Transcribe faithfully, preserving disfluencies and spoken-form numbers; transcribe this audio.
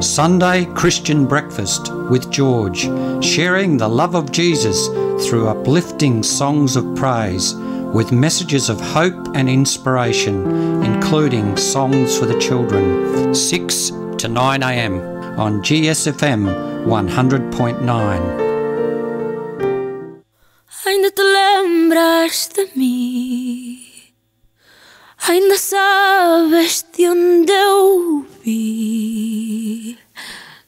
Sunday Christian Breakfast with George, sharing the love of Jesus through uplifting songs of praise with messages of hope and inspiration, including songs for the children, six to nine a m on G S F M one hundred point nine. Ainda te lembras de mim, ainda sabes de onde eu vi.